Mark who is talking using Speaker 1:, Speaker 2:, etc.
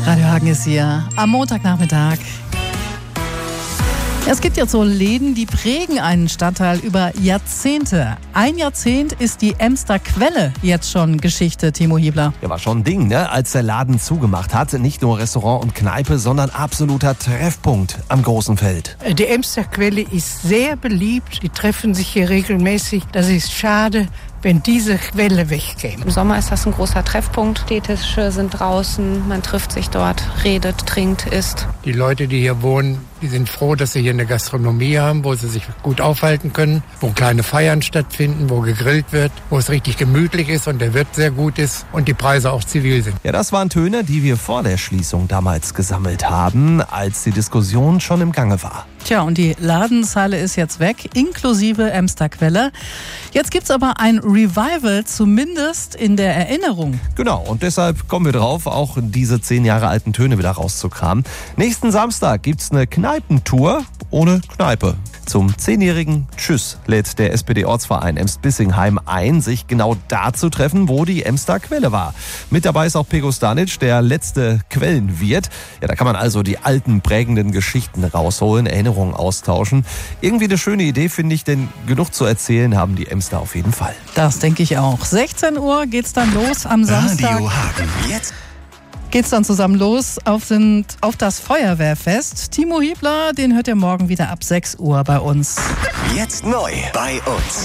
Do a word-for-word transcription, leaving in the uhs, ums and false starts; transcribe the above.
Speaker 1: Radio Hagen ist hier am Montagnachmittag. Es gibt jetzt so Läden, die prägen einen Stadtteil über Jahrzehnte. Ein Jahrzehnt ist die Emster Quelle jetzt schon Geschichte, Timo Hiebler.
Speaker 2: Ja, war schon ein Ding, ne? Als der Laden zugemacht hat. Nicht nur Restaurant und Kneipe, sondern absoluter Treffpunkt am großen Feld.
Speaker 3: Die Emster Quelle ist sehr beliebt. Die treffen sich hier regelmäßig. Das ist schade, wenn diese Quelle wegkäme.
Speaker 4: Im Sommer ist das ein großer Treffpunkt. Die Tische sind draußen, man trifft sich dort, redet, trinkt, isst.
Speaker 5: Die Leute, die hier wohnen, die sind froh, dass sie hier eine Gastronomie haben, wo sie sich gut aufhalten können, wo kleine Feiern stattfinden, wo gegrillt wird, wo es richtig gemütlich ist und der Wirt sehr gut ist und die Preise auch zivil sind.
Speaker 2: Ja, das waren Töne, die wir vor der Schließung damals gesammelt haben, als die Diskussion schon im Gange war.
Speaker 1: Tja, und die Ladenzeile ist jetzt weg, inklusive Emster Quelle. Jetzt gibt's aber ein Revival, zumindest in der Erinnerung.
Speaker 2: Genau, und deshalb kommen wir drauf, auch diese zehn Jahre alten Töne wieder rauszukramen. Nächsten Samstag gibt's eine Kneipentour ohne Kneipe. Zum zehnjährigen Tschüss lädt der S P D-Ortsverein Emst-Bissingheim ein, sich genau da zu treffen, wo die Emster Quelle war. Mit dabei ist auch Pego Stanic, der letzte Quellenwirt. Ja, da kann man also die alten prägenden Geschichten rausholen, Erinnerungen austauschen. Irgendwie eine schöne Idee, finde ich, denn genug zu erzählen haben die Emster auf jeden Fall.
Speaker 1: Das denke ich auch. sechzehn Uhr geht's dann los am Samstag.
Speaker 6: Radio Hagen. Jetzt
Speaker 1: geht's dann zusammen los auf, sind, auf das Feuerwehrfest. Timo Hiebler, den hört ihr morgen wieder ab sechs Uhr bei uns.
Speaker 6: Jetzt neu bei uns.